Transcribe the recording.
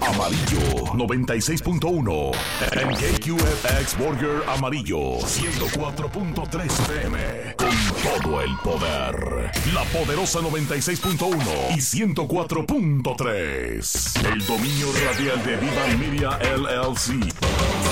Amarillo 96.1. En KQFX Burger Amarillo 104.3 PM. Con todo el poder. La poderosa 96.1 y 104.3. El dominio radial de Viva Media LLC.